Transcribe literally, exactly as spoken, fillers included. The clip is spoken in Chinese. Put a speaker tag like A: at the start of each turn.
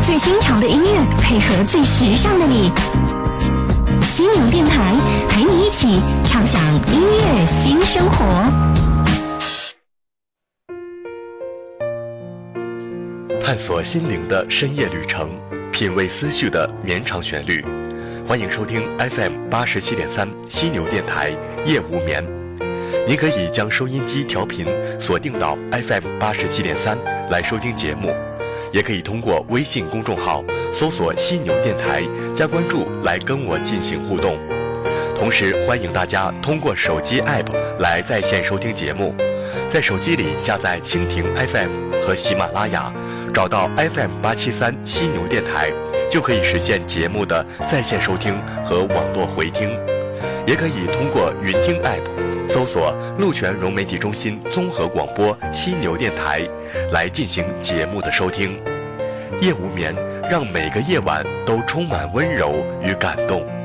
A: 最新潮的音乐，配合最时尚的你。犀牛电台陪你一起畅享音乐新生活。
B: 探索心灵的深夜旅程，品味思绪的绵长旋律。欢迎收听 F M 八十七点三犀牛电台夜无眠。您可以将收音机调频锁定到 F M 八十七点三来收听节目，也可以通过微信公众号搜索犀牛电台加关注来跟我进行互动。同时欢迎大家通过手机 App 来在线收听节目，在手机里下载蜻蜓 F M 和喜马拉雅，找到 F M 八七三犀牛电台，就可以实现节目的在线收听和网络回听。也可以通过云听 App 搜索鹿泉融媒体中心综合广播犀牛电台来进行节目的收听。夜无眠，让每个夜晚都充满温柔与感动。